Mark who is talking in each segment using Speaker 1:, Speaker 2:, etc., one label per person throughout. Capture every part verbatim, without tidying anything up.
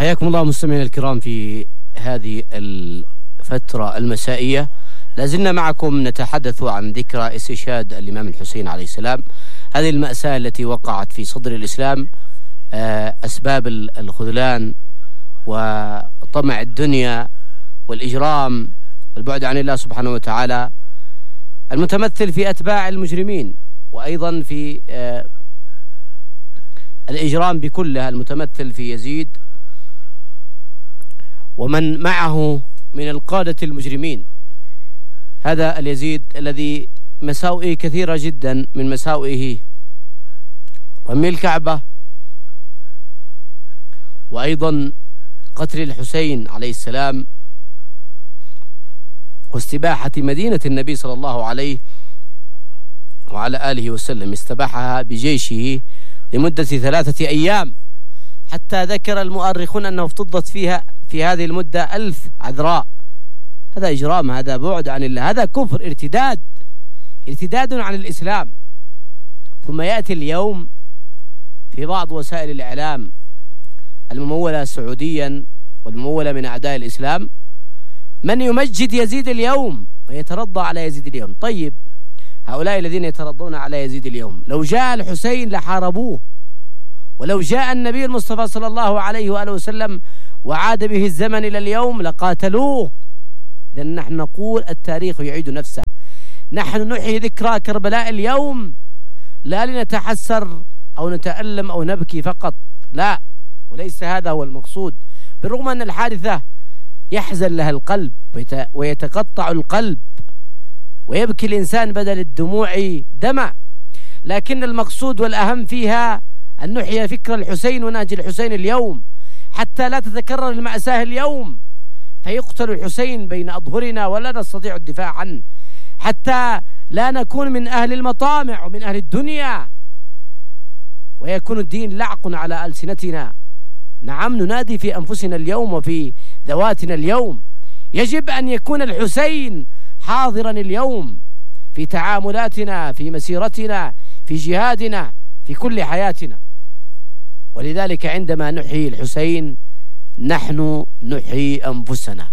Speaker 1: حياكم الله مستمعينا الكرام في هذه الفترة المسائية. لازلنا معكم نتحدث عن ذكرى استشهاد الإمام الحسين عليه السلام، هذه المأساة التي وقعت في صدر الإسلام، أسباب الخذلان وطمع الدنيا والإجرام والبعد عن الله سبحانه وتعالى المتمثل في أتباع المجرمين، وأيضا في الإجرام بكلها المتمثل في يزيد ومن معه من القادة المجرمين. هذا اليزيد الذي مساوئه كثيرة جدا، من مساوئه رمي الكعبة، وأيضا قتل الحسين عليه السلام، واستباحة مدينة النبي صلى الله عليه وعلى آله وسلم، استباحها بجيشه لمدة ثلاثة أيام، حتى ذكر المؤرخون أنه افتضت فيها في هذه المدة ألف عذراء. هذا إجرام، هذا بعد عن الله، هذا كفر، ارتداد ارتداد عن الإسلام. ثم يأتي اليوم في بعض وسائل الإعلام الممولة سعوديا والممولة من أعداء الإسلام من يمجد يزيد اليوم ويترضى على يزيد اليوم. طيب، هؤلاء الذين يترضون على يزيد اليوم لو جاء الحسين لحاربوه، ولو جاء النبي المصطفى صلى الله عليه وآله وسلم وعاد به الزمن إلى اليوم لقاتلوه. إذن نحن نقول التاريخ يعيد نفسه. نحن نحيي ذكرى كربلاء اليوم لا لنتحسر أو نتألم أو نبكي فقط، لا، وليس هذا هو المقصود. بالرغم أن الحادثة يحزن لها القلب ويتقطع القلب ويبكي الإنسان بدل الدموع دمع، لكن المقصود والأهم فيها أن نحيي فكر الحسين ونهج الحسين اليوم، حتى لا تتكرر المأساة اليوم فيقتل الحسين بين أظهرنا ولا نستطيع الدفاع عنه، حتى لا نكون من أهل المطامع ومن أهل الدنيا ويكون الدين لعق على ألسنتنا. نعم، ننادي في أنفسنا اليوم وفي ذواتنا اليوم. يجب أن يكون الحسين حاضرا اليوم في تعاملاتنا، في مسيرتنا، في جهادنا، في كل حياتنا. ولذلك عندما نحيي الحسين نحن نحيي أنفسنا،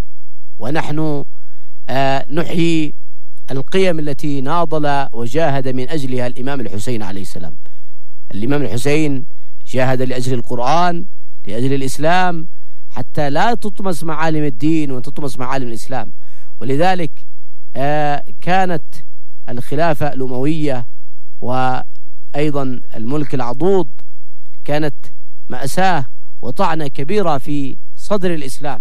Speaker 1: ونحن آه نحيي القيم التي ناضل وجاهد من أجلها الإمام الحسين عليه السلام. الإمام الحسين جاهد لأجل القرآن، لأجل الإسلام، حتى لا تطمس معالم الدين وتطمس معالم الإسلام. ولذلك آه كانت الخلافة الأموية وأيضا الملك العضوض كانت مأساة وطعنة كبيرة في صدر الإسلام.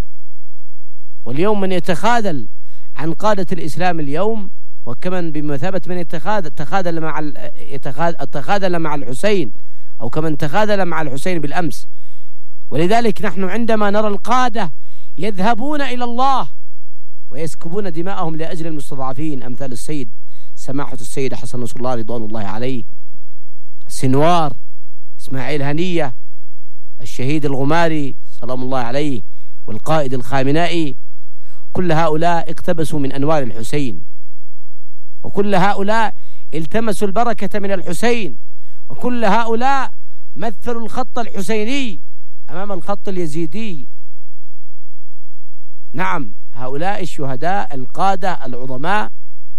Speaker 1: واليوم من يتخاذل عن قادة الإسلام اليوم، وكمن بمثابة من يتخاذل تخاذل مع تخاذل مع الحسين، أو كمن تخاذل مع الحسين بالأمس. ولذلك نحن عندما نرى القادة يذهبون إلى الله ويسكبون دماءهم لأجل المستضعفين، أمثال السيد سماحة السيد حسن نصر الله رضوان الله عليه، سنوار، إسماعيل هنية، الشهيد الغماري سلام الله عليه، والقائد الخامنائي، كل هؤلاء اقتبسوا من أنوار الحسين، وكل هؤلاء التمسوا البركة من الحسين، وكل هؤلاء مثلوا الخط الحسيني أمام الخط اليزيدي. نعم، هؤلاء الشهداء القادة العظماء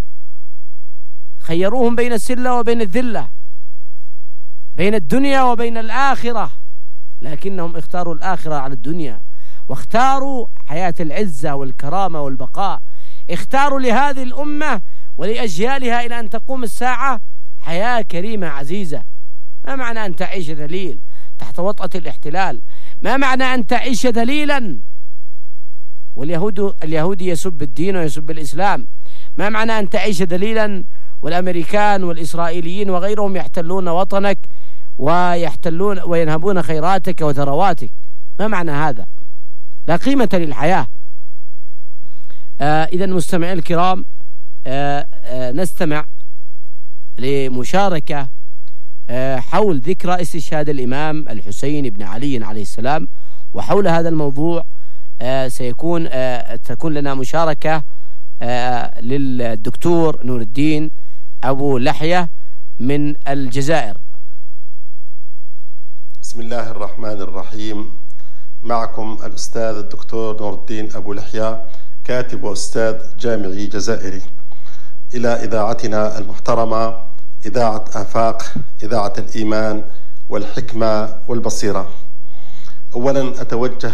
Speaker 1: خيروهم بين السلة وبين الذلة، بين الدنيا وبين الآخرة، لكنهم اختاروا الآخرة على الدنيا، واختاروا حياة العزة والكرامة والبقاء. اختاروا لهذه الأمة ولأجيالها إلى أن تقوم الساعة حياة كريمة عزيزة. ما معنى أن تعيش ذليل تحت وطأة الاحتلال؟ ما معنى أن تعيش ذليلا واليهود اليهودي يسب الدين ويسب الإسلام؟ ما معنى أن تعيش ذليلا والأمريكان والإسرائيليين وغيرهم يحتلون وطنك ويحتلون وينهبون خيراتك وثرواتك؟ ما معنى هذا؟ لا قيمة للحياة. آه إذا مستمعين الكرام، آه آه نستمع لمشاركة آه حول ذكرى استشهاد الإمام الحسين بن علي عليه السلام. وحول هذا الموضوع آه سيكون آه تكون لنا مشاركة آه للدكتور نور الدين أبو لحية من الجزائر.
Speaker 2: بسم الله الرحمن الرحيم. معكم الأستاذ الدكتور نور الدين أبو لحية، كاتب وأستاذ جامعي جزائري، إلى إذاعتنا المحترمة إذاعة آفاق، إذاعة الإيمان والحكمة والبصيرة. أولا أتوجه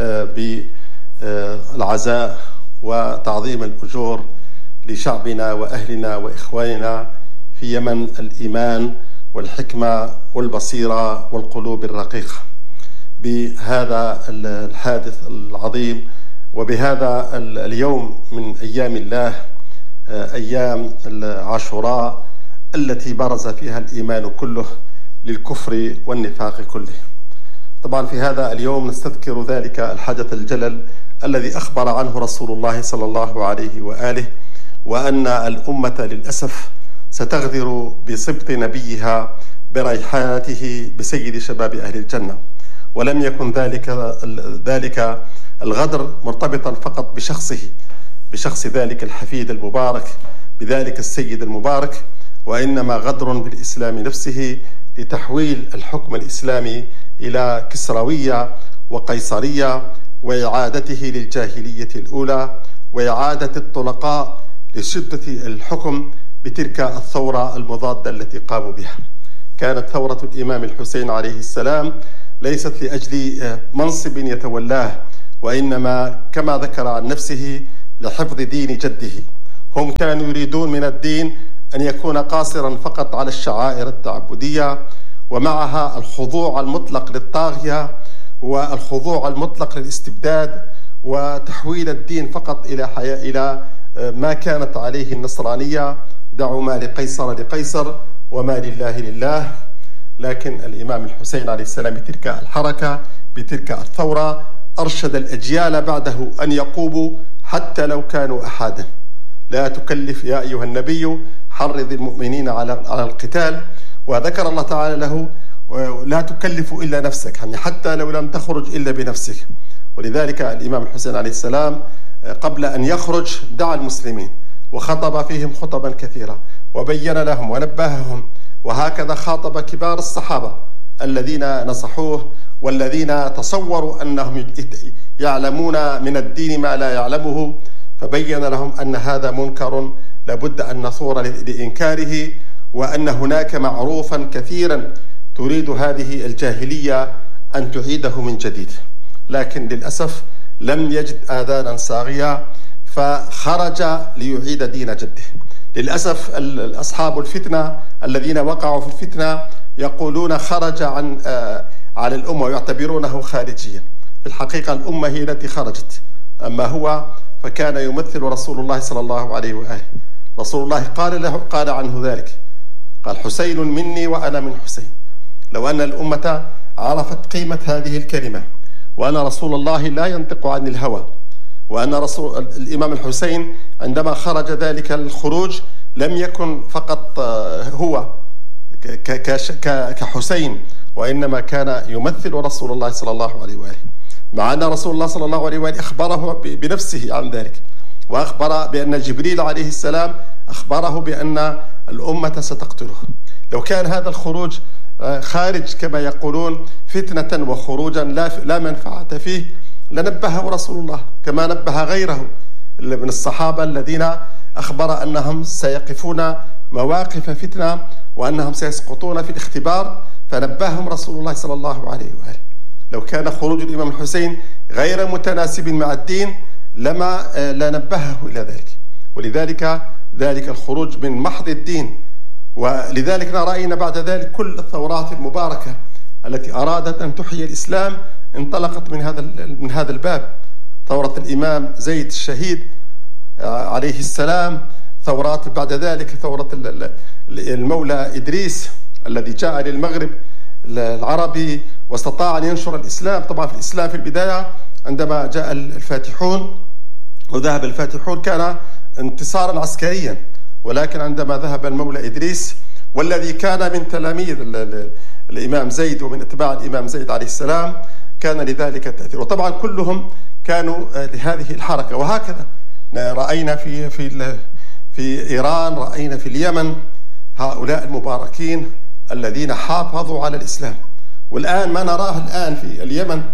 Speaker 2: بالعزاء وتعظيم الأجور لشعبنا وأهلنا وإخواننا في يمن الإيمان والحكمة والبصيرة والقلوب الرقيقة بهذا الحادث العظيم وبهذا اليوم من أيام الله، أيام عاشوراء التي برز فيها الإيمان كله للكفر والنفاق كله. طبعا في هذا اليوم نستذكر ذلك الحدث الجلل الذي أخبر عنه رسول الله صلى الله عليه وآله، وأن الأمة للأسف ستغدر بسبط نبيها بريحانته بسيد شباب أهل الجنة. ولم يكن ذلك ذلك الغدر مرتبطا فقط بشخصه، بشخص ذلك الحفيد المبارك، بذلك السيد المبارك، وإنما غدر بالإسلام نفسه لتحويل الحكم الإسلامي إلى كسروية وقيصرية، وإعادته للجاهلية الأولى، وإعادة الطلقاء لشدة الحكم بتلك الثورة المضادة التي قاموا بها. كانت ثورة الإمام الحسين عليه السلام ليست لأجل منصب يتولاه، وإنما كما ذكر عن نفسه لحفظ دين جده. هم كانوا يريدون من الدين أن يكون قاصرا فقط على الشعائر التعبدية، ومعها الخضوع المطلق للطاغية والخضوع المطلق للاستبداد، وتحويل الدين فقط إلى حياة إلى ما كانت عليه النصرانية: دعوا ما لقيصر لقيصر وما لله لله. لكن الإمام الحسين عليه السلام بتلك الحركة، بتلك الثورة، أرشد الأجيال بعده أن يقوموا حتى لو كانوا أحدا. لا تكلف يا أيها النبي حرض المؤمنين على على القتال، وذكر الله تعالى له: لا تكلف إلا نفسك، يعني حتى لو لم تخرج إلا بنفسك. ولذلك الإمام الحسين عليه السلام قبل أن يخرج دعا المسلمين وخطب فيهم خطبا كثيرة وبين لهم ونبههم، وهكذا خاطب كبار الصحابة الذين نصحوه والذين تصوروا أنهم يعلمون من الدين ما لا يعلمه، فبين لهم أن هذا منكر لابد أن نثور لإنكاره، وأن هناك معروفا كثيرا تريد هذه الجاهلية أن تعيده من جديد. لكن للأسف لم يجد آذانا صاغية فخرج ليعيد دين جده. للأسف أصحاب الفتنة الذين وقعوا في الفتنة يقولون خرج عن على الأمة ويعتبرونه خارجيا. في الحقيقة الأمة هي التي خرجت، أما هو فكان يمثل رسول الله صلى الله عليه وآله. رسول الله قال له قال عنه ذلك، قال: حسين مني وأنا من حسين. لو أن الأمة عرفت قيمة هذه الكلمة، وأن رسول الله لا ينطق عن الهوى، وأن رسول الإمام الحسين عندما خرج ذلك الخروج لم يكن فقط هو كحسين، وإنما كان يمثل رسول الله صلى الله عليه وآله، مع أن رسول الله صلى الله عليه وآله أخبره بنفسه عن ذلك، وأخبر بأن جبريل عليه السلام أخبره بأن الأمة ستقتله. لو كان هذا الخروج خارج كما يقولون فتنة وخروجا لا لا منفعة فيه لنبهه رسول الله، كما نبه غيره من الصحابة الذين أخبر أنهم سيقفون مواقف فتنة وأنهم سيسقطون في الاختبار، فنبههم رسول الله صلى الله عليه وآله. لو كان خروج الإمام الحسين غير متناسب مع الدين لما لنبهه إلى ذلك. ولذلك ذلك الخروج من محض الدين. ولذلك رأينا بعد ذلك كل الثورات المباركة التي أرادت أن تحيي الإسلام انطلقت من هذا من هذا الباب. ثورة الإمام زيد الشهيد عليه السلام، ثورات بعد ذلك ثورة المولى إدريس الذي جاء للمغرب العربي واستطاع أن ينشر الإسلام. طبعا في الإسلام في البداية عندما جاء الفاتحون وذهب الفاتحون كان انتصارا عسكريا، ولكن عندما ذهب المولى إدريس والذي كان من تلاميذ الإمام زيد ومن اتباع الإمام زيد عليه السلام كان لذلك تأثير. وطبعا كلهم كانوا لهذه الحركة. وهكذا رأينا في في في إيران، رأينا في اليمن هؤلاء المباركين الذين حافظوا على الإسلام. والآن ما نراه الآن في اليمن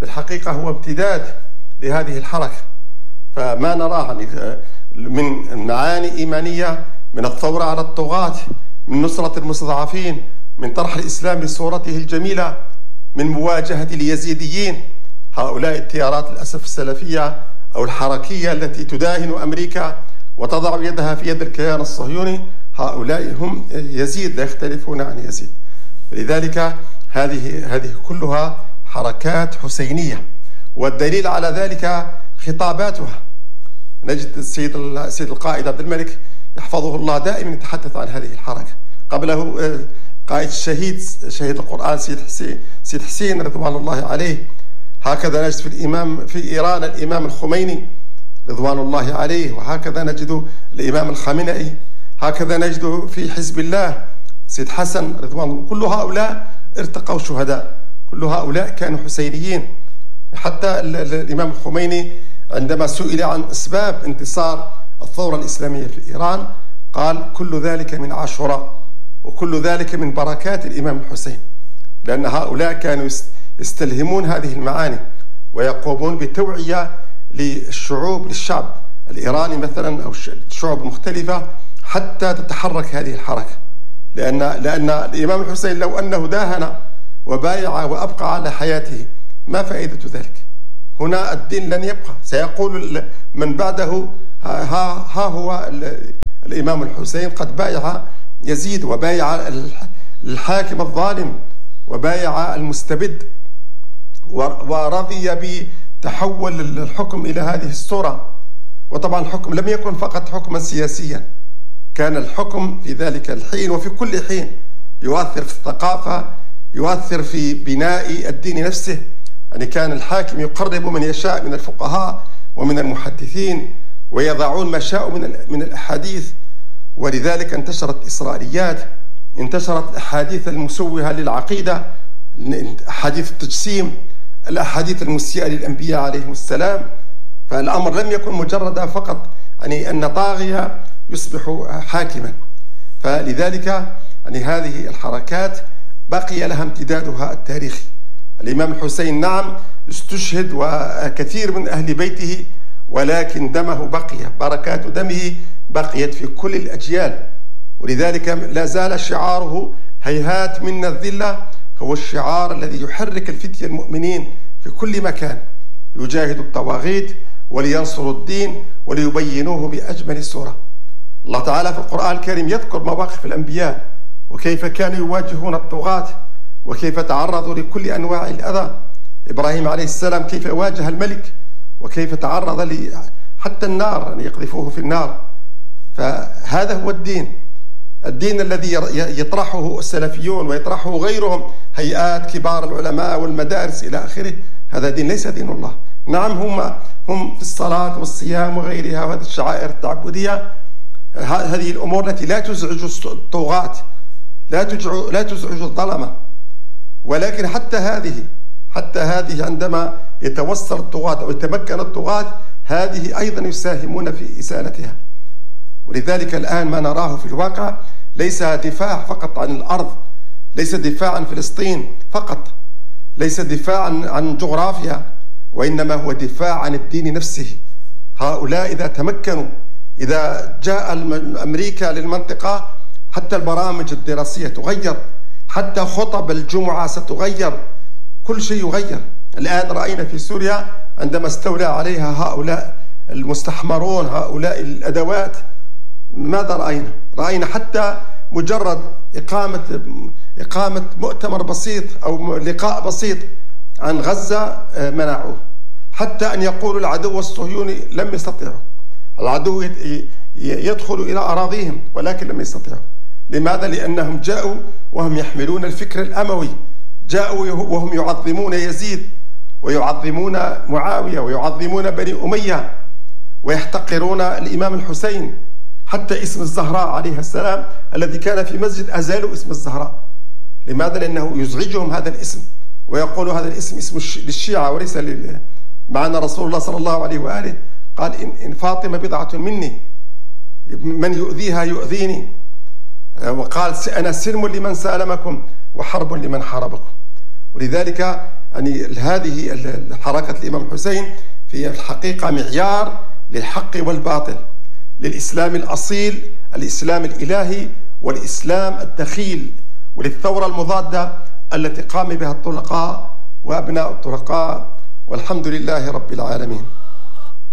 Speaker 2: بالحقيقة هو امتداد لهذه الحركة. فما نراه من معاني إيمانية، من الثورة على الطغاة، من نصرة المستضعفين، من طرح الإسلام بصورته الجميلة، من مواجهة اليزيديين، هؤلاء التيارات للأسف السلفية أو الحركية التي تداهن أمريكا وتضع يدها في يد الكيان الصهيوني، هؤلاء هم يزيد، لا يختلفون عن يزيد. لذلك هذه هذه كلها حركات حسينية، والدليل على ذلك خطاباتها. نجد السيد السيد القائد عبد الملك يحفظه الله دائما يتحدث عن هذه الحركة. قبله قائد الشهيد شهيد القرآن سيد حسين سيد حسين رضوان الله عليه. هكذا نجد في الإمام في إيران الإمام الخميني رضوان الله عليه، وهكذا نجد الإمام الخامنئي، هكذا نجد في حزب الله سيد حسن رضوان الله. كل هؤلاء ارتقوا شهداء، كل هؤلاء كانوا حسينيين. حتى الإمام الخميني عندما سئل عن أسباب انتصار الثورة الإسلامية في إيران قال: كل ذلك من عاشوراء، وكل ذلك من بركات الإمام الحسين، لأن هؤلاء كانوا يستلهمون هذه المعاني ويقومون بتوعية للشعوب، للشعب الإيراني مثلا أو الشعوب المختلفة حتى تتحرك هذه الحركة. لأن لأن الإمام الحسين لو أنه داهن وبايع وأبقى على حياته ما فائدة ذلك؟ هنا الدين لن يبقى، سيقول من بعده ها, ها هو الإمام الحسين قد بايع يزيد، وبايع الحاكم الظالم، وبايع المستبد، ورضي بتحول الحكم إلى هذه الصورة. وطبعا الحكم لم يكن فقط حكما سياسيا، كان الحكم في ذلك الحين وفي كل حين يؤثر في الثقافة، يؤثر في بناء الدين نفسه. يعني كان الحاكم يقرب من يشاء من الفقهاء ومن المحدثين، ويضعون ما شاءوا من من الأحاديث. ولذلك انتشرت الإسرائيليات، انتشرت الأحاديث المسوهة للعقيدة، أحاديث التجسيم، الأحاديث المسيئة للأنبياء عليهم السلام. فالأمر لم يكن مجرد فقط يعني أن طاغية يصبح حاكما. فلذلك يعني هذه الحركات بقي لها امتدادها التاريخي. الإمام الحسين نعم استشهد وكثير من أهل بيته، ولكن دمه بقي، بركات دمه بقيت في كل الأجيال. ولذلك لا زال شعاره هيهات منا الذلة هو الشعار الذي يحرك الفتية المؤمنين في كل مكان، يجاهد الطواغيت ولينصروا الدين وليبينوه بأجمل صورة. الله تعالى في القرآن الكريم يذكر مواقف الأنبياء وكيف كانوا يواجهون الطغاة وكيف تعرضوا لكل أنواع الأذى. إبراهيم عليه السلام كيف واجه الملك وكيف تعرض لي حتى النار أن يقذفوه في النار. فهذا هو الدين، الدين الذي يطرحه السلفيون ويطرحه غيرهم، هيئات كبار العلماء والمدارس إلى آخره. هذا دين ليس دين الله. نعم هم هم في الصلاة والصيام وغيرها، وهذه الشعائر التعبدية، هذه الأمور التي لا تزعج الطغاة، لا تزعج لا تزعج الظلمة. ولكن حتى هذه حتى هذه عندما يتوصل الطغاة أو يتمكن الطغاة، هذه أيضا يساهمون في إزالتها. ولذلك الآن ما نراه في الواقع ليس دفاع فقط عن الأرض، ليس دفاع عن فلسطين فقط، ليس دفاعا عن جغرافيا، وإنما هو دفاع عن الدين نفسه. هؤلاء إذا تمكنوا، إذا جاء أمريكا للمنطقة، حتى البرامج الدراسية تغير، حتى خطب الجمعة ستغير، كل شيء يغير. الآن رأينا في سوريا عندما استولى عليها هؤلاء المستحمرون، هؤلاء الأدوات، ماذا رأينا؟ رأينا حتى مجرد إقامة إقامة مؤتمر بسيط أو لقاء بسيط عن غزة منعوه، حتى أن يقولوا العدو الصهيوني لم يستطيعوا، العدو يدخل إلى أراضيهم ولكن لم يستطيعوا. لماذا؟ لأنهم جاءوا وهم يحملون الفكر الأموي، جاءوا وهم يعظمون يزيد ويعظمون معاوية ويعظمون بني أمية ويحتقرون الإمام الحسين. حتى اسم الزهراء عليه السلام الذي كان في مسجد أزالوا اسم الزهراء. لماذا؟ لأنه يزعجهم هذا الاسم، ويقول هذا الاسم اسم للشيعة وليس لل... مع أن رسول الله صلى الله عليه وآله قال إن, إن فاطمة بضعة مني، من يؤذيها يؤذيني، وقال أنا سلم لمن سالمكم وحرب لمن حاربكم. ولذلك يعني هذه حركة الإمام حسين في الحقيقة معيار للحق والباطل، للإسلام الأصيل، الإسلام الإلهي، والإسلام الدخيل، وللثورة المضادة التي قام بها الطلقاء وأبناء الطلقاء، والحمد لله رب العالمين.